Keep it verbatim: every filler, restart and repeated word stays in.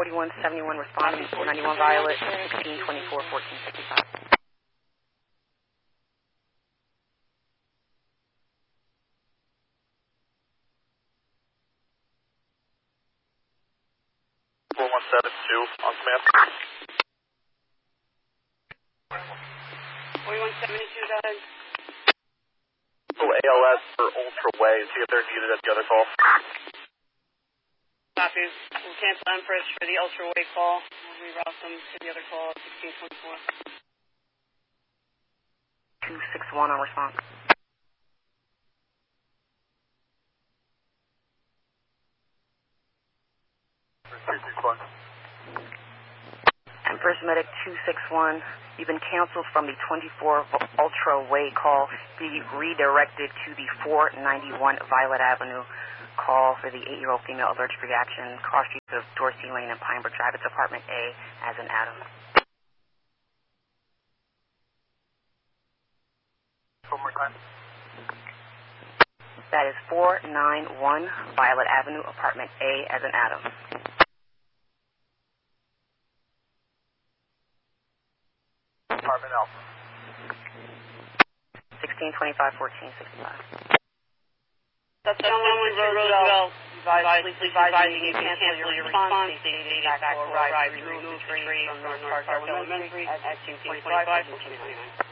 forty-one seventy-one responding, four ninety-one Violet, sixteen twenty-four fourteen fifty-five. four one seven two on command. forty-one seventy-two, go ahead. Oh, A L S for Ultra Way. See if they're needed at the other call. Copy. We'll cancel Empress for the Ultra Way call. We'll reroute them to the other call at sixteen twenty-four. two six one on response. Empress Medic two six one, you've been canceled from the twenty-four Ultra Way call. Be redirected to the four ninety-one Violet Avenue call for the eight-year-old female allergic reaction, cross streets of Dorsey Lane and Pinebrook Drive. It's apartment A as in Adam. One more time. That is four ninety-one Violet Avenue, apartment A as in Adam. Apartment Alpha. sixteen twenty-five fourteen sixty-five. That's someone to Roosevelt. Please advise you can cancel your response. They dated back or arrive through the train from North Park Elementary at sixteen twenty-five fourteen twenty-nine.